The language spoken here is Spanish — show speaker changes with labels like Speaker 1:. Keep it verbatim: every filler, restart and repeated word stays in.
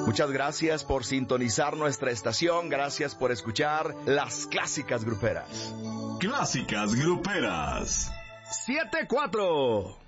Speaker 1: Muchas gracias por sintonizar nuestra estación, gracias por escuchar las Clásicas Gruperas.
Speaker 2: Clásicas Gruperas.
Speaker 1: siete cuatro